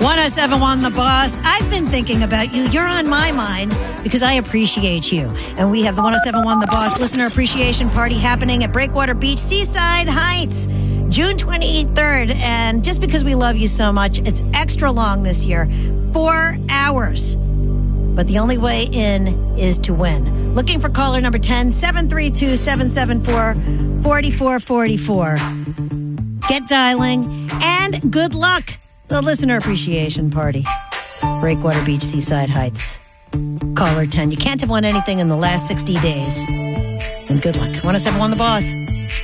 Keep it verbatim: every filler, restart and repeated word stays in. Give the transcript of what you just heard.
one oh seven one The Boss. I've been thinking about you. You're on my mind because I appreciate you. And we have the one oh seven one The Boss Listener Appreciation Party happening at Breakwater Beach, Seaside Heights, June twenty-third. And just because we love you so much, it's extra long this year. Four hours. But the only way in is to win. Looking for caller number ten, seven three two, seven seven four, four four four four. Get dialing, and good luck. The Listener Appreciation Party. Breakwater Beach, Seaside Heights. Caller ten. You can't have won anything in the last sixty days. And good luck. one oh seven one The Boss.